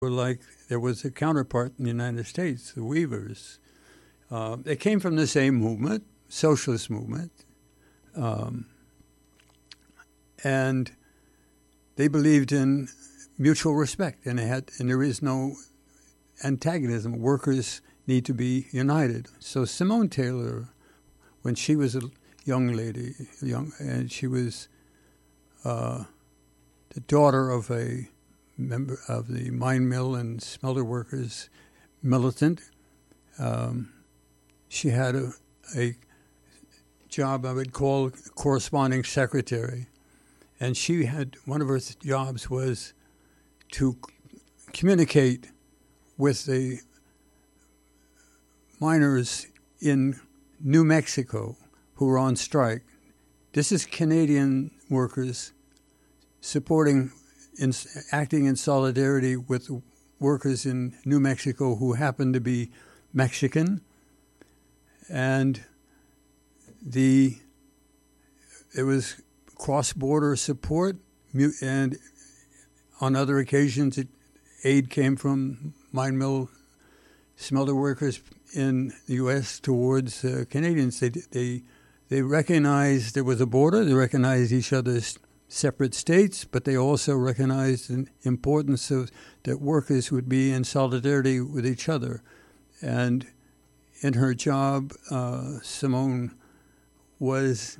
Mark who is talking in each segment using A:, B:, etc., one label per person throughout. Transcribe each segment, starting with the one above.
A: were like there was a counterpart in the United States, the Weavers. They came from the same movement, socialist movement, and they believed in mutual respect, and there is no antagonism. Workers need to be united. So Simone Taylor, when she was a young lady, and she was the daughter of a member of the mine mill and smelter workers militant. She had a job I would call corresponding secretary, and she had one of her jobs was to communicate with the miners in New Mexico who were on strike. This is Canadian workers acting in solidarity with workers in New Mexico who happened to be Mexican, and it was cross-border support, and on other occasions aid came from mine mill smelter workers in the U.S. towards Canadians. They recognized there was a border. They recognized each other's separate states, but they also recognized the importance of that workers would be in solidarity with each other. And in her job, Simone was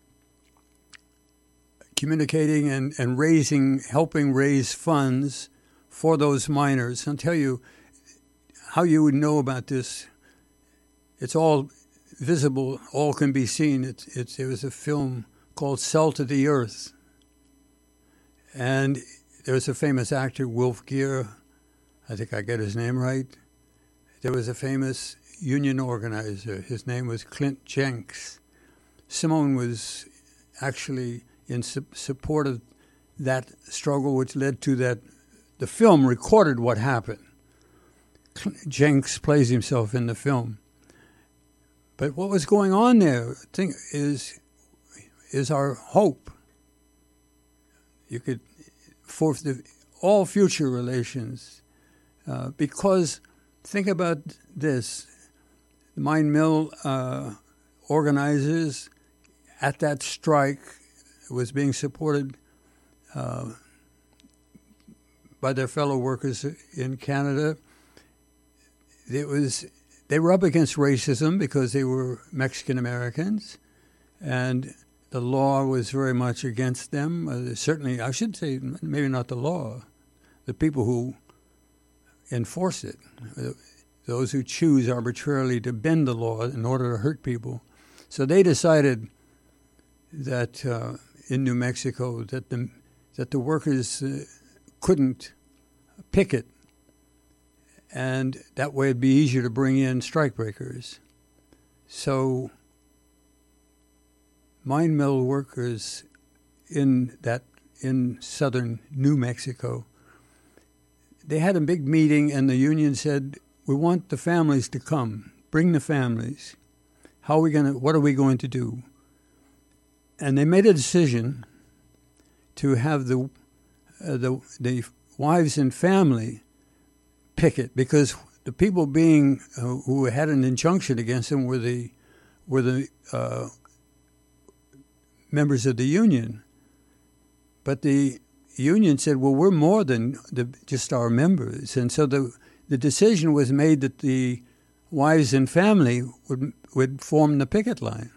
A: communicating and helping raise funds for those miners. I'll tell you how you would know about this. It's all visible, all can be seen. There was a film called Salt of the Earth. And there was a famous actor, Wilf Geer, I think I get his name right. There was a famous union organizer. His name was Clint Jenks. Simone was actually in support of that struggle, which led to that. The film recorded what happened. Jenks plays himself in the film. But what was going on there, I think, is our hope. You could, for all future relations, because think about this: the mine mill organizers at that strike was being supported by their fellow workers in Canada. They were up against racism because they were Mexican Americans, and the law was very much against them. Certainly, I should say, maybe not the law, the people who enforce it, those who choose arbitrarily to bend the law in order to hurt people. So they decided that in New Mexico that the workers couldn't picket, and that way it'd be easier to bring in strikebreakers. So mine mill workers in southern New Mexico, they had a big meeting, and the union said, "We want the families to come. Bring the families. What are we going to do?" And they made a decision to have the wives and family picket, because the people who had an injunction against them were the members of the union. But the union said, well, we're more than just our members. And so the decision was made that the wives and family would form the picket line.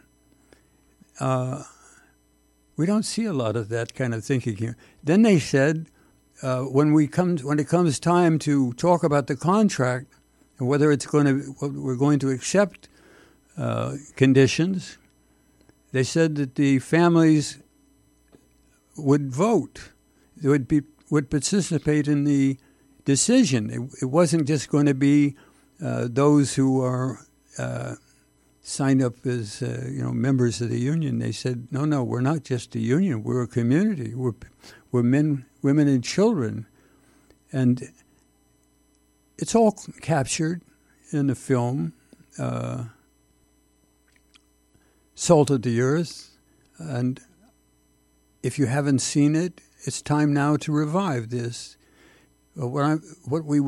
A: We don't see a lot of that kind of thinking here. Then they said, when it comes time to talk about the contract and whether we're going to accept conditions, they said that the families would vote. They would participate in the decision. It wasn't just going to be those who are signed up as members of the union. They said, no, we're not just a union. We're a community. We're men, women, and children. And it's all captured in the film Salt of the Earth. And if you haven't seen it, it's time now to revive this. what we